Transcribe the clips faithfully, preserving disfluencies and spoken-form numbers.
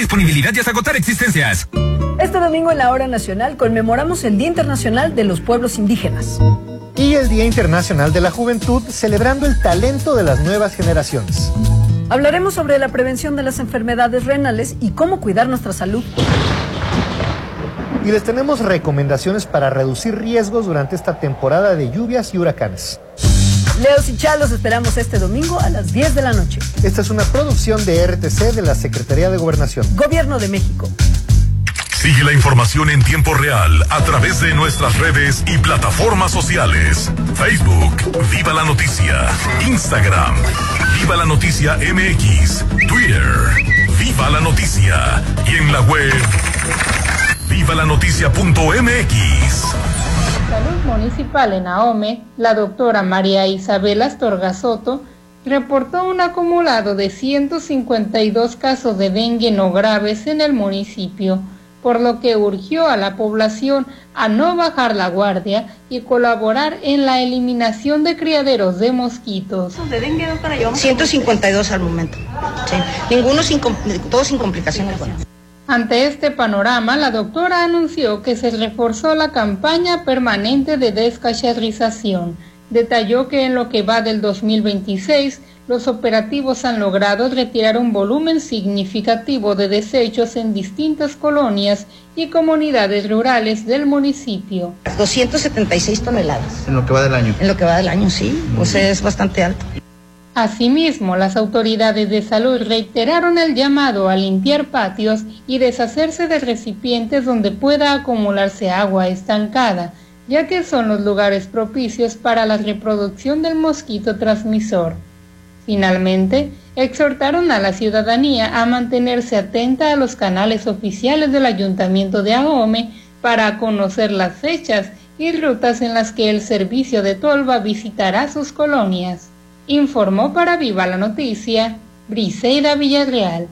disponibilidad y hasta agotar existencias. Este domingo en la Hora Nacional conmemoramos el Día Internacional de los Pueblos Indígenas. Y el Día Internacional de la Juventud, celebrando el talento de las nuevas generaciones. Hablaremos sobre la prevención de las enfermedades renales y cómo cuidar nuestra salud. Y les tenemos recomendaciones para reducir riesgos durante esta temporada de lluvias y huracanes. Leos y Chalos esperamos este domingo a las diez de la noche. Esta es una producción de R T C de la Secretaría de Gobernación. Gobierno de México. Sigue la información en tiempo real a través de nuestras redes y plataformas sociales. Facebook, Viva la Noticia. Instagram, Viva la Noticia M X. Twitter, Viva la Noticia. Y en la web, viva la noticia punto m x. Salud Municipal en Ahome, la doctora María Isabel Astorga Soto reportó un acumulado de ciento cincuenta y dos casos de dengue no graves en el municipio, por lo que urgió a la población a no bajar la guardia y colaborar en la eliminación de criaderos de mosquitos. ¿De dengue, doctora? ciento cincuenta y dos al momento. Sí. Ninguno sin, todos sin complicaciones. Ante este panorama, la doctora anunció que se reforzó la campaña permanente de descacharrización. Detalló que en lo que va del dos mil veintiséis, los operativos han logrado retirar un volumen significativo de desechos en distintas colonias y comunidades rurales del municipio. doscientas setenta y seis toneladas. En lo que va del año. En lo que va del año, sí. O sea, es bastante alto. Asimismo, las autoridades de salud reiteraron el llamado a limpiar patios y deshacerse de recipientes donde pueda acumularse agua estancada, ya que son los lugares propicios para la reproducción del mosquito transmisor. Finalmente, exhortaron a la ciudadanía a mantenerse atenta a los canales oficiales del Ayuntamiento de Ahome para conocer las fechas y rutas en las que el servicio de tolva visitará sus colonias. Informó para Viva la Noticia, Briseida Villarreal.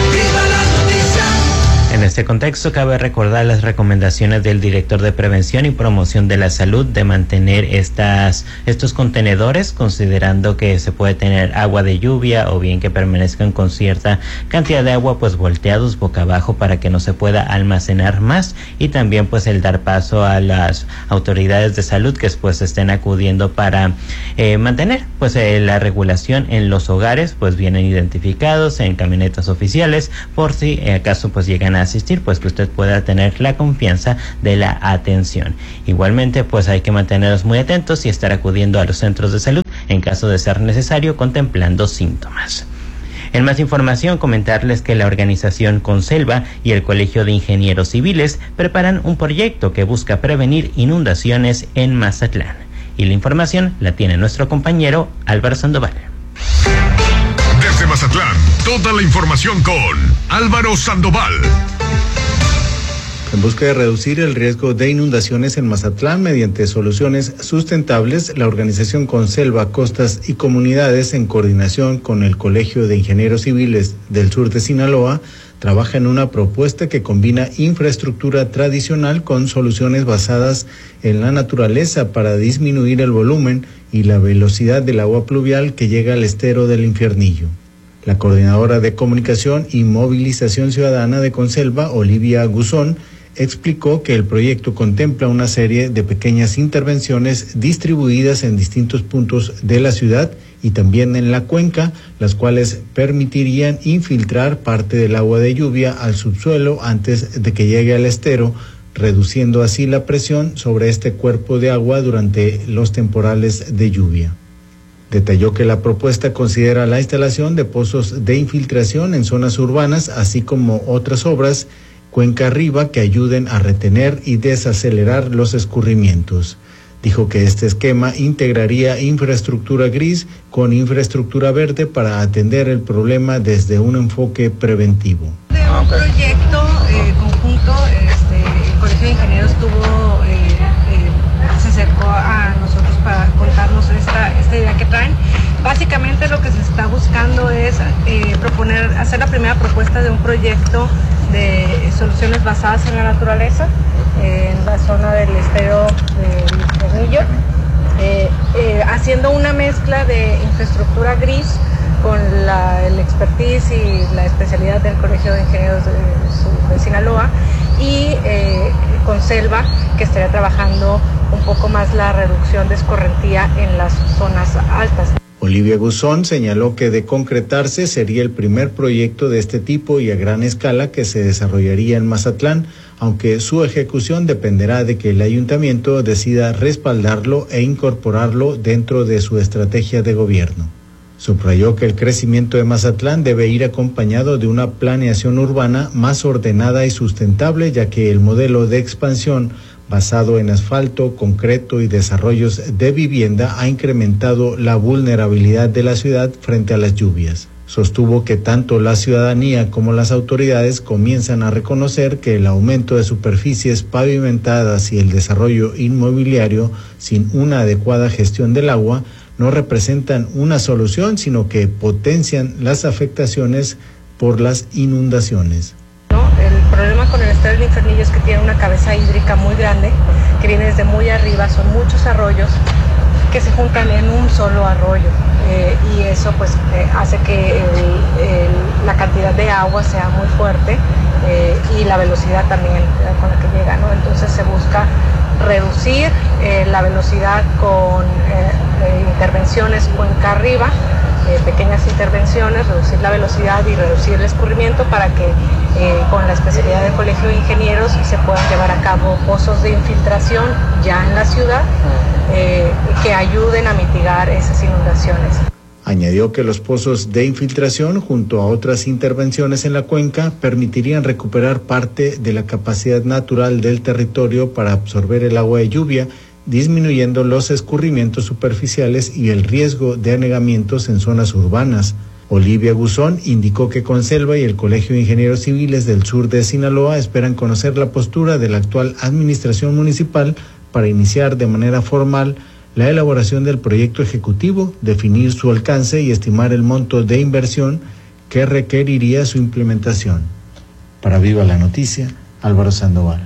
En este contexto, cabe recordar las recomendaciones del director de Prevención y Promoción de la Salud de mantener estas, estos contenedores, considerando que se puede tener agua de lluvia o bien que permanezcan con cierta cantidad de agua, pues volteados boca abajo para que no se pueda almacenar más, y también pues el dar paso a las autoridades de salud que pues estén acudiendo para eh, mantener pues eh, la regulación en los hogares, pues vienen identificados en camionetas oficiales por si eh, acaso pues llegan a asistir, pues que usted pueda tener la confianza de la atención. Igualmente, pues hay que mantenernos muy atentos y estar acudiendo a los centros de salud en caso de ser necesario, contemplando síntomas. En más información, comentarles que la organización Conselva y el Colegio de Ingenieros Civiles preparan un proyecto que busca prevenir inundaciones en Mazatlán. Y la información la tiene nuestro compañero Álvaro Sandoval. Desde Mazatlán, toda la información con Álvaro Sandoval. En busca de reducir el riesgo de inundaciones en Mazatlán mediante soluciones sustentables, la organización Conselva Costas y Comunidades, en coordinación con el Colegio de Ingenieros Civiles del Sur de Sinaloa, trabaja en una propuesta que combina infraestructura tradicional con soluciones basadas en la naturaleza para disminuir el volumen y la velocidad del agua pluvial que llega al estero del Infiernillo. La coordinadora de comunicación y movilización ciudadana de Conselva, Olivia Guzón, explicó que el proyecto contempla una serie de pequeñas intervenciones distribuidas en distintos puntos de la ciudad y también en la cuenca, las cuales permitirían infiltrar parte del agua de lluvia al subsuelo antes de que llegue al estero, reduciendo así la presión sobre este cuerpo de agua durante los temporales de lluvia. Detalló que la propuesta considera la instalación de pozos de infiltración en zonas urbanas, así como otras obras cuenca arriba que ayuden a retener y desacelerar los escurrimientos. Dijo que este esquema integraría infraestructura gris con infraestructura verde para atender el problema desde un enfoque preventivo. De un proyecto eh, conjunto, este, el Colegio de Ingenieros tuvo, eh, eh, se acercó a nosotros para contarnos esta, esta idea que traen. Básicamente lo que se está buscando es eh, proponer, hacer la primera propuesta de un proyecto de soluciones basadas en la naturaleza, eh, en la zona del estero del Infiernillo, eh, eh, haciendo una mezcla de infraestructura gris con la, el expertise y la especialidad del Colegio de Ingenieros de, de Sinaloa y eh, con Selva, que estaría trabajando un poco más la reducción de escorrentía en las zonas altas. Olivia Guzón señaló que de concretarse sería el primer proyecto de este tipo y a gran escala que se desarrollaría en Mazatlán, aunque su ejecución dependerá de que el ayuntamiento decida respaldarlo e incorporarlo dentro de su estrategia de gobierno. Subrayó que el crecimiento de Mazatlán debe ir acompañado de una planeación urbana más ordenada y sustentable, ya que el modelo de expansión basado en asfalto, concreto y desarrollos de vivienda ha incrementado la vulnerabilidad de la ciudad frente a las lluvias. Sostuvo que tanto la ciudadanía como las autoridades comienzan a reconocer que el aumento de superficies pavimentadas y el desarrollo inmobiliario sin una adecuada gestión del agua no representan una solución, sino que potencian las afectaciones por las inundaciones. El problema con el Estero del Infernillo es que tiene una cabeza hídrica muy grande, que viene desde muy arriba, son muchos arroyos que se juntan en un solo arroyo, eh, y eso pues eh, hace que el, el, la cantidad de agua sea muy fuerte eh, y la velocidad también eh, con la que llega, ¿no? Entonces se busca reducir eh, la velocidad con eh, eh, intervenciones cuenca arriba, eh, pequeñas intervenciones, reducir la velocidad y reducir el escurrimiento para que eh, con la especialidad del Colegio de Ingenieros se puedan llevar a cabo pozos de infiltración ya en la ciudad eh, que ayuden a mitigar esas inundaciones. Añadió que los pozos de infiltración, junto a otras intervenciones en la cuenca, permitirían recuperar parte de la capacidad natural del territorio para absorber el agua de lluvia, disminuyendo los escurrimientos superficiales y el riesgo de anegamientos en zonas urbanas. Olivia Guzón indicó que Conselva y el Colegio de Ingenieros Civiles del sur de Sinaloa esperan conocer la postura de la actual administración municipal para iniciar de manera formal la elaboración del proyecto ejecutivo, definir su alcance y estimar el monto de inversión que requeriría su implementación. Para Viva la Noticia, Álvaro Sandoval.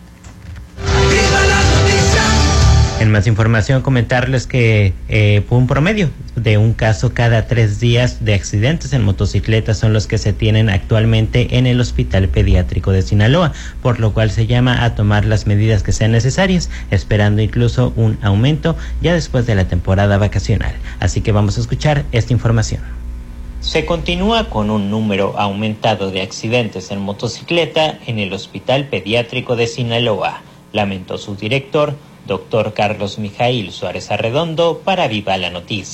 En más información, comentarles que eh, un promedio de un caso cada tres días de accidentes en motocicletas son los que se tienen actualmente en el Hospital Pediátrico de Sinaloa, por lo cual se llama a tomar las medidas que sean necesarias, esperando incluso un aumento ya después de la temporada vacacional. Así que vamos a escuchar esta información. Se continúa con un número aumentado de accidentes en motocicleta en el Hospital Pediátrico de Sinaloa, lamentó su director, doctor Carlos Mijail Suárez Arredondo, para Viva la Noticia.